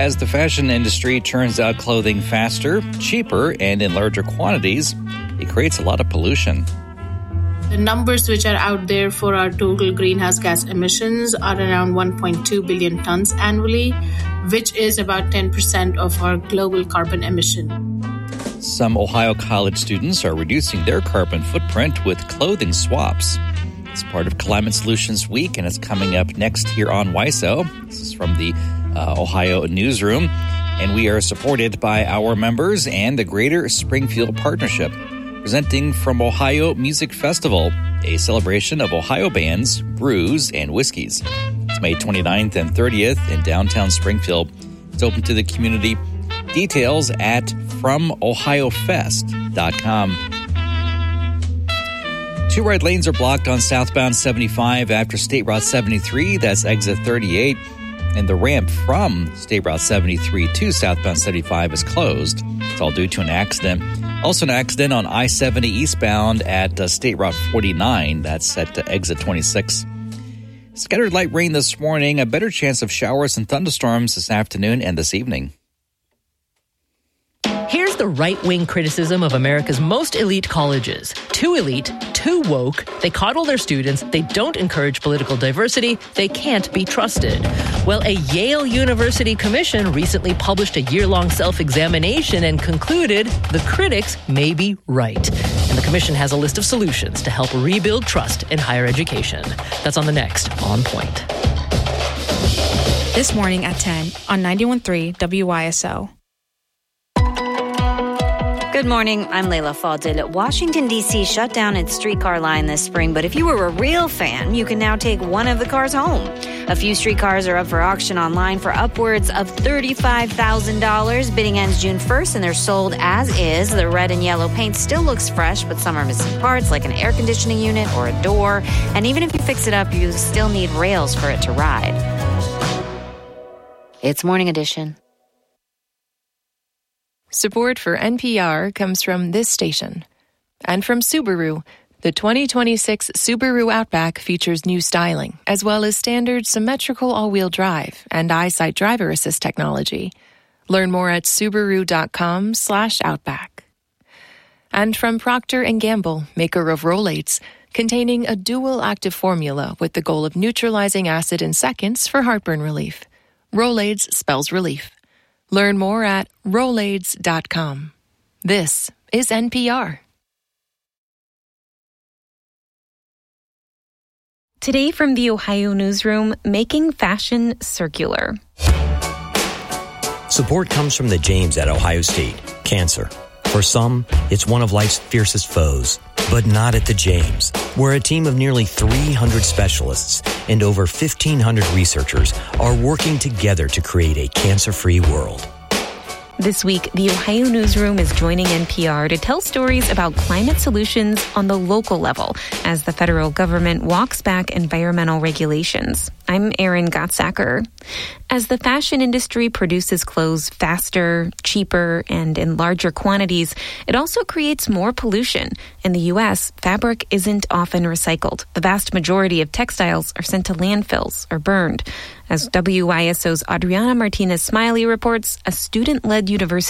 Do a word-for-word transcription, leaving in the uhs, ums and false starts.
as the fashion industry turns out clothing faster, cheaper, and in larger quantities, it creates a lot of pollution. The numbers which are out there for our total greenhouse gas emissions are around one point two billion tons annually, which is about ten percent of our global carbon emission. Some Ohio college students are reducing their carbon footprint with clothing swaps. It's part of Climate Solutions Week, and it's coming up next here on W I S O. This is from the uh, Ohio Newsroom, and we are supported by our members and the Greater Springfield Partnership, presenting from Ohio Music Festival, a celebration of Ohio bands, brews, and whiskeys. It's May twenty-ninth and thirtieth in downtown Springfield. It's open to the community. Details at from ohio fest dot com. Two right lanes are blocked on southbound seventy-five after State Route seventy-three. That's exit thirty-eight. And the ramp from State Route seventy-three to southbound seventy-five is closed. It's all due to an accident. Also an accident on I seventy eastbound at uh, State Route forty-nine. That's at uh, exit twenty-six. Scattered light rain this morning. A better chance of showers and thunderstorms this afternoon and this evening. Here's the right-wing criticism of America's most elite colleges. Too elite, too woke, they coddle their students, they don't encourage political diversity, they can't be trusted. Well, a Yale University commission recently published a year-long self-examination and concluded the critics may be right. And the commission has a list of solutions to help rebuild trust in higher education. That's on the next On Point. This morning at ten on ninety-one point three W I S O. Good morning, I'm Layla Fadil. Washington, D C shut down its streetcar line this spring, but if you were a real fan, you can now take one of the cars home. A few streetcars are up for auction online for upwards of thirty-five thousand dollars. Bidding ends June first, and they're sold as is. The red and yellow paint still looks fresh, but some are missing parts like an air conditioning unit or a door. And even if you fix it up, you still need rails for it to ride. It's Morning Edition. Support for N P R comes from this station. And from Subaru. The twenty twenty-six Subaru Outback features new styling, as well as standard symmetrical all-wheel drive and EyeSight driver assist technology. Learn more at Subaru.com slash Outback. And from Procter and Gamble, maker of Rolaids, containing a dual active formula with the goal of neutralizing acid in seconds for heartburn relief. Rolaids spells relief. Learn more at Rolaids dot com. This is N P R. Today from the Ohio Newsroom, making fashion circular. Support comes from the James at Ohio State. Cancer. For some, it's one of life's fiercest foes. But not at the James, where a team of nearly three hundred specialists and over fifteen hundred researchers are working together to create a cancer-free world. This week, the Ohio Newsroom is joining N P R to tell stories about climate solutions on the local level as the federal government walks back environmental regulations. I'm Erin Gottsacker. As the fashion industry produces clothes faster, cheaper, and in larger quantities, it also creates more pollution. In the U S, fabric isn't often recycled. The vast majority of textiles are sent to landfills or burned. As W I S O's Adriana Martinez-Smiley reports, a student-led university